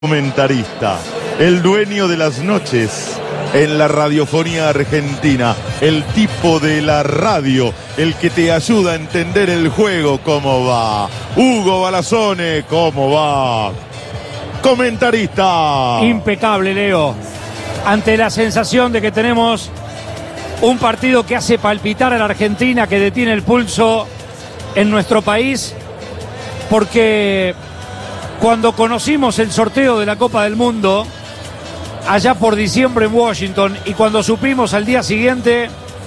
Comentarista, el dueño de las noches en la radiofonía argentina, el tipo de la radio, el que te ayuda a entender el juego, cómo va. Hugo Balazone, cómo va. Comentarista. Impecable, Leo. Ante la sensación de que tenemos un partido que hace palpitar a la Argentina, que detiene el pulso en nuestro país, porque cuando conocimos el sorteo de la Copa del Mundo, allá por diciembre en Washington, y cuando supimos al día siguiente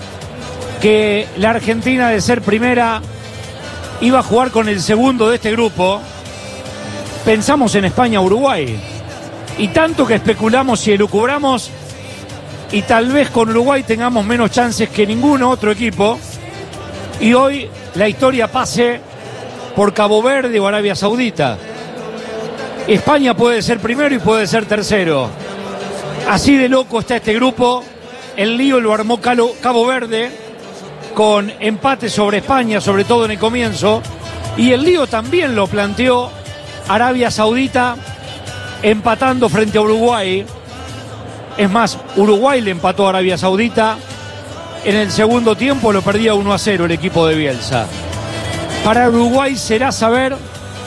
que la Argentina, de ser primera, iba a jugar con el segundo de este grupo, pensamos en España-Uruguay. Y tanto que especulamos y elucubramos, y tal vez con Uruguay tengamos menos chances que ningún otro equipo, y hoy la historia pase por Cabo Verde o Arabia Saudita. España puede ser primero y puede ser tercero. Así de loco está este grupo. El lío lo armó Cabo Verde con empate sobre España, sobre todo en el comienzo. Y el lío también lo planteó Arabia Saudita, empatando frente a Uruguay. Es más, Uruguay le empató a Arabia Saudita. En el segundo tiempo lo perdía 1-0 el equipo de Bielsa. Para Uruguay será saber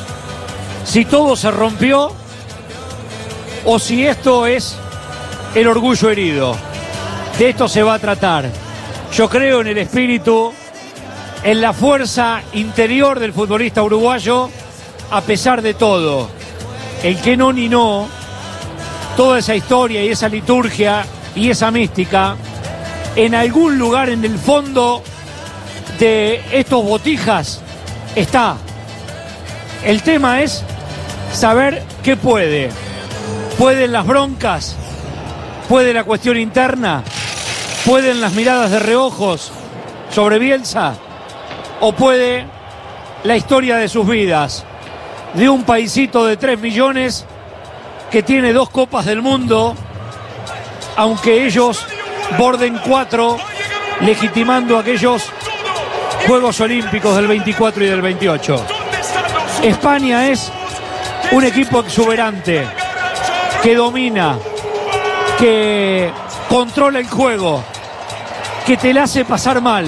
si todo se rompió o si esto es el orgullo herido. De esto se va a tratar. Yo creo en el espíritu, en la fuerza interior del futbolista uruguayo, a pesar de todo. El que no ni no, toda esa historia y esa liturgia y esa mística, en algún lugar en el fondo de estos botijas está. El tema es saber qué puede. ¿Pueden las broncas? ¿Puede la cuestión interna? ¿Pueden las miradas de reojos sobre Bielsa? ¿O puede la historia de sus vidas? De un paisito de 3 millones que tiene 2 copas del mundo, aunque ellos borden 4, legitimando aquellos Juegos Olímpicos del 24 y del 28. España es un equipo exuberante, que domina, que controla el juego, que te la hace pasar mal.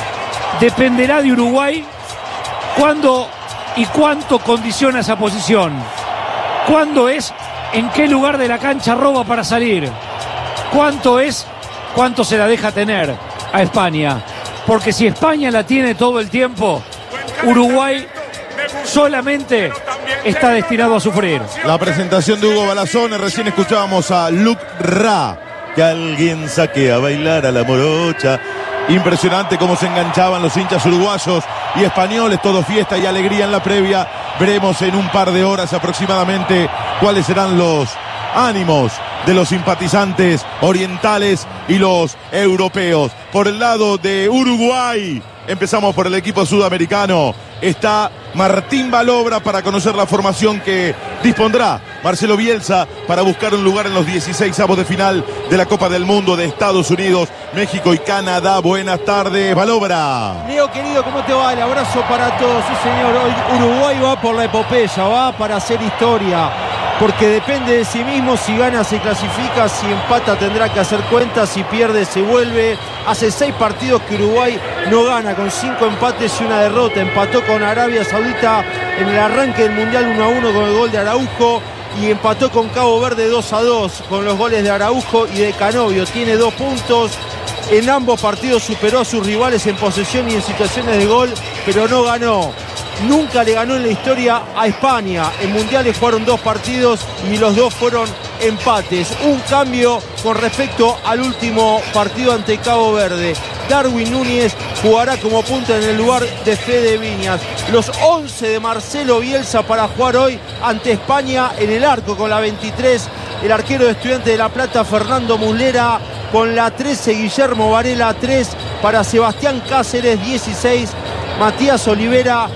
Dependerá de Uruguay cuándo y cuánto condiciona esa posición. Cuándo es, en qué lugar de la cancha roba para salir. Cuánto es, cuánto se la deja tener a España. Porque si España la tiene todo el tiempo, Uruguay solamente está destinado a sufrir. La presentación de Hugo Balazone, recién escuchábamos a Luc Ra, que alguien saque a bailar a la morocha. Impresionante cómo se enganchaban los hinchas uruguayos y españoles, todo fiesta y alegría en la previa. Veremos en un par de horas aproximadamente cuáles serán los ánimos de los simpatizantes orientales y los europeos. Por el lado de Uruguay, empezamos por el equipo sudamericano. Está Martín Balobra para conocer la formación que dispondrá Marcelo Bielsa para buscar un lugar en los 16avos de final de la Copa del Mundo de Estados Unidos, México y Canadá. Buenas tardes, Balobra. Leo, querido, ¿cómo te va? El abrazo para todos. Sí, señor, hoy Uruguay va por la epopeya, va para hacer historia, porque depende de sí mismo. Si gana se clasifica, si empata tendrá que hacer cuentas, si pierde se vuelve. Hace 6 partidos que Uruguay no gana, con 5 empates y una derrota. Empató con Arabia Saudita en el arranque del Mundial 1-1 con el gol de Araujo, y empató con Cabo Verde 2-2 con los goles de Araujo y de Canovio. Tiene 2 puntos. En ambos partidos superó a sus rivales en posesión y en situaciones de gol, pero no ganó. Nunca le ganó en la historia a España. En mundiales jugaron 2 partidos y los 2 fueron empates. Un cambio con respecto al último partido ante Cabo Verde. Darwin Núñez jugará como punta en el lugar de Fede Viñas. Los 11 de Marcelo Bielsa para jugar hoy ante España: en el arco con la 23, el arquero de Estudiantes de La Plata, Fernando Muslera; con la 13, Guillermo Varela; 3 para Sebastián Cáceres; 16, Matías Olivera;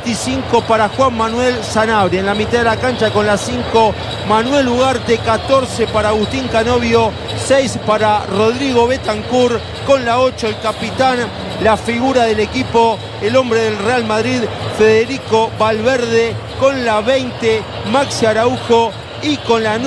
25 para Juan Manuel Sanabria. En la mitad de la cancha con la 5, Manuel Ugarte; 14 para Agustín Canovio; 6 para Rodrigo Betancur; con la 8, el capitán, la figura del equipo, el hombre del Real Madrid, Federico Valverde; con la 20, Maxi Araujo; y con la